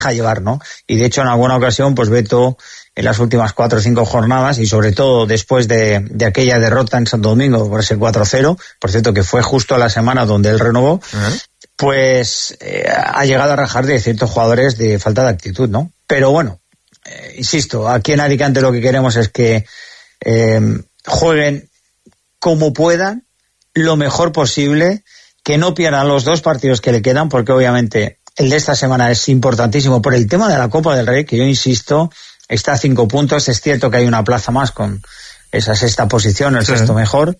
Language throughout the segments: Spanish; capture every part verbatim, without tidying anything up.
llevar, ¿no? Y de hecho en alguna ocasión pues Beto en las últimas cuatro o cinco jornadas y sobre todo después de, de aquella derrota en Santo Domingo por ese cuatro cero, por cierto que fue justo a la semana donde él renovó, uh-huh. pues eh, ha llegado a rajar de ciertos jugadores de falta de actitud, ¿no? Pero bueno, eh, insisto, aquí en Alicante lo que queremos es que eh, jueguen como puedan, lo mejor posible, que no pierdan los dos partidos que le quedan, porque obviamente el de esta semana es importantísimo por el tema de la Copa del Rey, que yo insisto, está a cinco puntos. Es cierto que hay una plaza más con esa sexta posición, el sí. sexto mejor,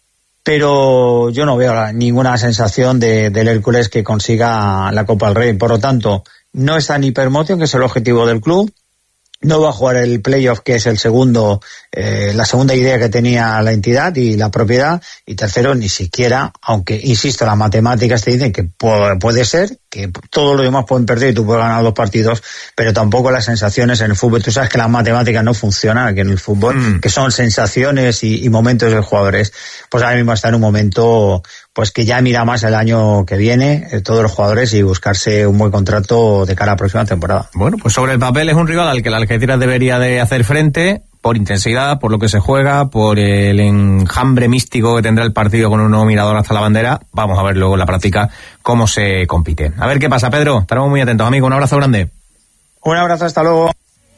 pero yo no veo ninguna sensación de, del Hércules que consiga la Copa del Rey. Por lo tanto, no está en hipermoción, que es el objetivo del club. No va a jugar el playoff, que es el segundo, eh, la segunda idea que tenía la entidad y la propiedad. Y tercero, ni siquiera, aunque, insisto, las matemáticas te dicen que puede, puede ser, que todos los demás pueden perder y tú puedes ganar dos partidos, pero tampoco las sensaciones en el fútbol. Tú sabes que las matemáticas no funcionan aquí en el fútbol, mm. que son sensaciones y, y momentos de jugadores. Pues ahora mismo está en un momento pues que ya mira más el año que viene, eh, todos los jugadores, y buscarse un buen contrato de cara a la próxima temporada. Bueno, pues sobre el papel es un rival al que el Algeciras debería de hacer frente, por intensidad, por lo que se juega, por el enjambre místico que tendrá el partido con un nuevo mirador hasta la bandera. Vamos a ver luego en la práctica cómo se compite. A ver qué pasa, Pedro. Estaremos muy atentos, amigo. Un abrazo grande. Un abrazo, hasta luego.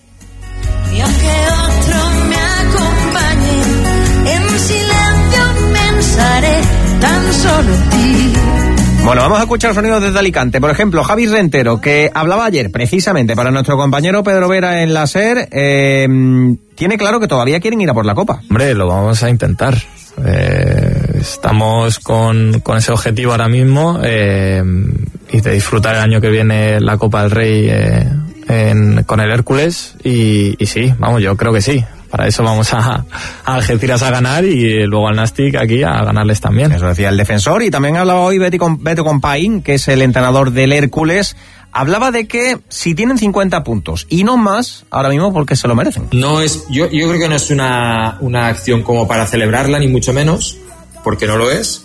Y aunque otro me acompañe, en silencio pensaré tan solo en ti. Bueno, vamos a escuchar sonidos desde Alicante. Por ejemplo, Javi Rentero, que hablaba ayer precisamente para nuestro compañero Pedro Vera en la SER, eh, tiene claro que todavía quieren ir a por la Copa. Hombre, lo vamos a intentar. Eh, estamos con, con ese objetivo ahora mismo, eh, y de disfrutar el año que viene la Copa del Rey eh, en, con el Hércules. Y, y sí, vamos, yo creo que sí. Para eso vamos a, a Algeciras a ganar y luego al Nastic aquí a ganarles también. Eso decía el defensor. Y también hablaba hoy Beto Compaín, que es el entrenador del Hércules. Hablaba de que si tienen cincuenta puntos y no más, ahora mismo porque se lo merecen. No es, yo, yo creo que no es una, una acción como para celebrarla, ni mucho menos, porque no lo es.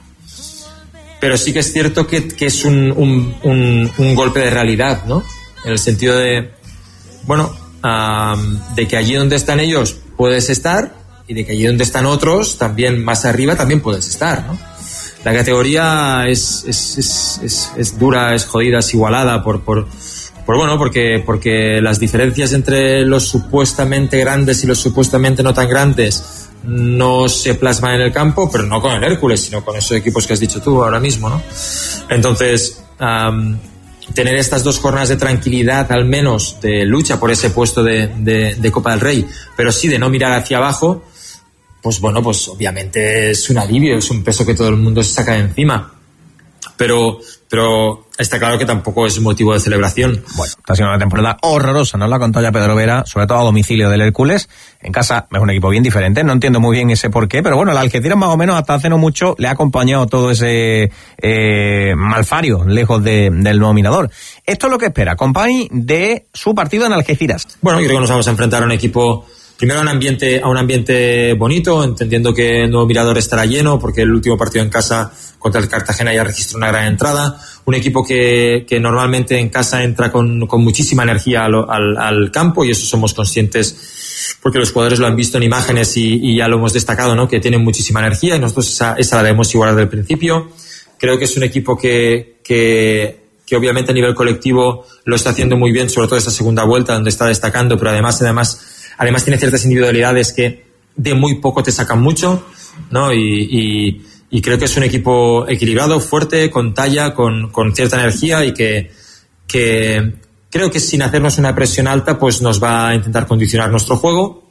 Pero sí que es cierto que, que es un, un, un, un golpe de realidad, ¿no? En el sentido de, bueno, Um, de que allí donde están ellos puedes estar, y de que allí donde están otros también más arriba también puedes estar, ¿no? La categoría es, es, es, es, es dura, es jodida, es igualada por, por, por bueno, porque, porque las diferencias entre los supuestamente grandes y los supuestamente no tan grandes no se plasman en el campo, pero no con el Hércules, sino con esos equipos que has dicho tú ahora mismo, ¿no? Entonces, um, tener estas dos jornadas de tranquilidad, al menos de lucha por ese puesto de, de, de Copa del Rey, pero sí de no mirar hacia abajo, pues bueno, pues obviamente es un alivio, es un peso que todo el mundo se saca de encima. Pero, pero está claro que tampoco es motivo de celebración. Bueno, está siendo una temporada horrorosa, nos la ha contado ya Pedro Vera, sobre todo a domicilio del Hércules. En casa es un equipo bien diferente, no entiendo muy bien ese porqué, pero bueno, el Algeciras más o menos hasta hace no mucho le ha acompañado todo ese eh, malfario lejos de, del nuevo mirador. Esto es lo que espera Company de su partido en Algeciras. Bueno, yo creo que nos vamos a enfrentar a un equipo, primero a un ambiente, a un ambiente bonito, entendiendo que el nuevo mirador estará lleno, porque el último partido en casa contra el Cartagena ya registró una gran entrada. Un equipo que, que normalmente en casa entra con, con muchísima energía al, al, al campo, y eso somos conscientes porque los jugadores lo han visto en imágenes y, y ya lo hemos destacado, ¿no? Que tienen muchísima energía, y nosotros esa, esa la debemos igualar desde el principio. Creo que es un equipo que, que, que obviamente a nivel colectivo lo está haciendo muy bien, sobre todo esta segunda vuelta donde está destacando, pero además, además, además tiene ciertas individualidades que de muy poco te sacan mucho, ¿no? Y, y, y creo que es un equipo equilibrado, fuerte, con talla, con, con cierta energía, y que, que creo que sin hacernos una presión alta pues nos va a intentar condicionar nuestro juego.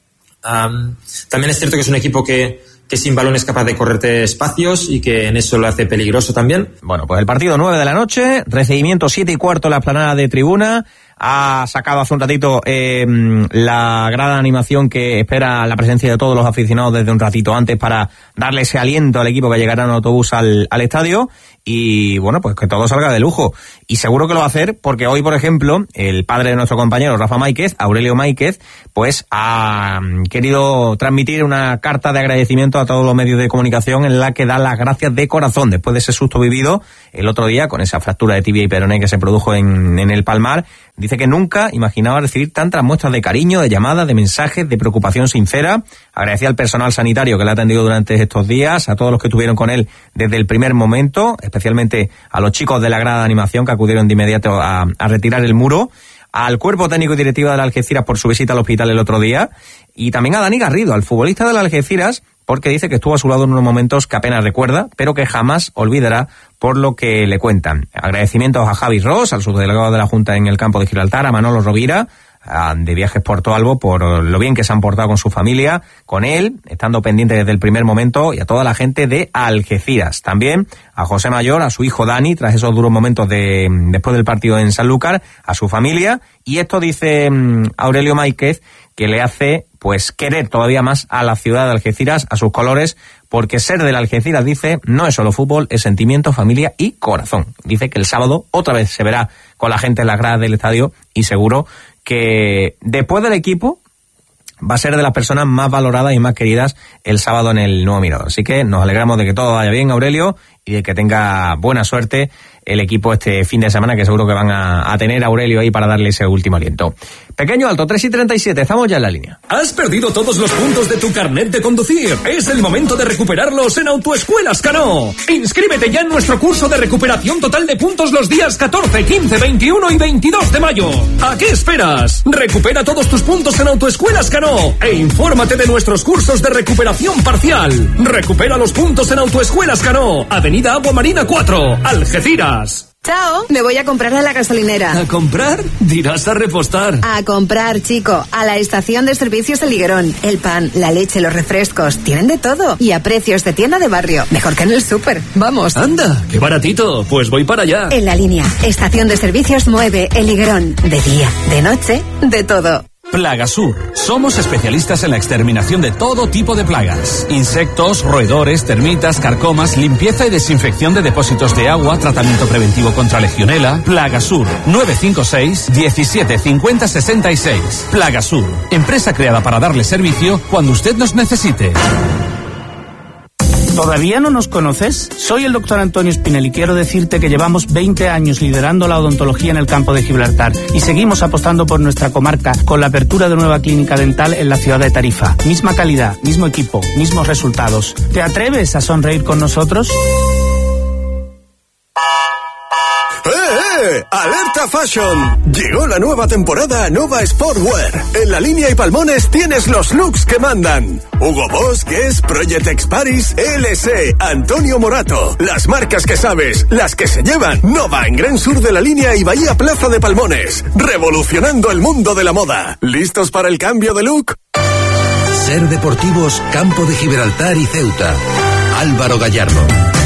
Um, también es cierto que es un equipo que, que sin balón es capaz de correrte espacios, y que en eso lo hace peligroso también. Bueno, pues el partido nueve de la noche, recibimiento siete y cuarto en la explanada de Tribuna. ha sacado hace un ratito eh, la gran animación que espera la presencia de todos los aficionados desde un ratito antes para darle ese aliento al equipo que llegará en autobús al, al estadio. Y bueno, pues que todo salga de lujo. Y seguro que lo va a hacer porque hoy, por ejemplo, el padre de nuestro compañero Rafa Máiquez, Aurelio Máiquez, pues ha querido transmitir una carta de agradecimiento a todos los medios de comunicación en la que da las gracias de corazón después de ese susto vivido el otro día con esa fractura de tibia y peroné que se produjo en, en el Palmar. Dice que nunca imaginaba recibir tantas muestras de cariño, de llamadas, de mensajes, de preocupación sincera. Agradecía al personal sanitario que le ha atendido durante estos días, a todos los que estuvieron con él desde el primer momento, especialmente a los chicos de la grada de animación que acudieron de inmediato a, a retirar el muro, al cuerpo técnico y directivo de la Algeciras por su visita al hospital el otro día, y también a Dani Garrido, al futbolista de la Algeciras, porque dice que estuvo a su lado en unos momentos que apenas recuerda, pero que jamás olvidará por lo que le cuentan. Agradecimientos a Javi Ross, al subdelegado de la Junta en el campo de Gibraltar, a Manolo Rovira, de Viajes Porto Albo, por lo bien que se han portado con su familia, con él, estando pendiente desde el primer momento, y a toda la gente de Algeciras. También a José Mayor, a su hijo Dani, tras esos duros momentos de después del partido en Sanlúcar, a su familia, y esto dice Aurelio Máiquez, que le hace pues querer todavía más a la ciudad de Algeciras, a sus colores, porque ser del Algeciras, dice, no es solo fútbol, es sentimiento, familia y corazón. Dice que el sábado otra vez se verá con la gente en las gradas del estadio y seguro que después del equipo va a ser de las personas más valoradas y más queridas el sábado en el Nuevo Mirador. Así que nos alegramos de que todo vaya bien, Aurelio, y de que tenga buena suerte el equipo este fin de semana, que seguro que van a, a tener a Aurelio ahí para darle ese último aliento. Pequeño Alto, tres y treinta y siete, estamos ya en la línea. ¿Has perdido todos los puntos de tu carnet de conducir? Es el momento de recuperarlos en Autoescuelas Canó. Inscríbete ya en nuestro curso de recuperación total de puntos los días catorce, quince, veintiuno y veintidós de mayo. ¿A qué esperas? Recupera todos tus puntos en Autoescuelas Canó e infórmate de nuestros cursos de recuperación parcial. Recupera los puntos en Autoescuelas Canó, Avenida Agua Marina cuatro, Algeciras. Chao, me voy a comprar a la gasolinera. ¿A comprar? Dirás a repostar. A comprar, chico, a la estación de servicios El Higuerón. El pan, la leche, los refrescos, tienen de todo. Y a precios de tienda de barrio, mejor que en el súper. Vamos. Anda, qué baratito, pues voy para allá. En La Línea, estación de servicios Mueve El Higuerón. De día, de noche, de todo. Plagasur. Somos especialistas en la exterminación de todo tipo de plagas. Insectos, roedores, termitas, carcomas, limpieza y desinfección de depósitos de agua, tratamiento preventivo contra legionela. Plagasur. nueve cinco seis, diecisiete cincuenta sesenta y seis. Plagasur. Empresa creada para darle servicio cuando usted nos necesite. ¿Todavía no nos conoces? Soy el doctor Antonio Espinel y quiero decirte que llevamos veinte años liderando la odontología en el campo de Gibraltar y seguimos apostando por nuestra comarca con la apertura de nueva clínica dental en la ciudad de Tarifa. Misma calidad, mismo equipo, mismos resultados. ¿Te atreves a sonreír con nosotros? ¡Eh, eh! ¡Alerta Fashion! Llegó la nueva temporada a Nova Sportwear. En La Línea y Palmones tienes los looks que mandan. Hugo Boss, Guess, Project X Paris, L S, Antonio Morato. Las marcas que sabes, las que se llevan. Nova en Gran Sur de La Línea y Bahía Plaza de Palmones. Revolucionando el mundo de la moda. ¿Listos para el cambio de look? Ser Deportivos, Campo de Gibraltar y Ceuta. Álvaro Gallardo.